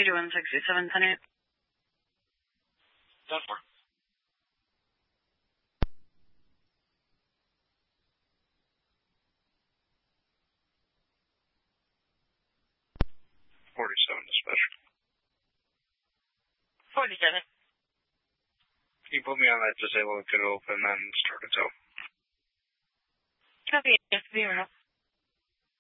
8167 Done for. 47 dispatch. 47. Can you put me on that disable and could open and start a tow? Copy, yes, 0.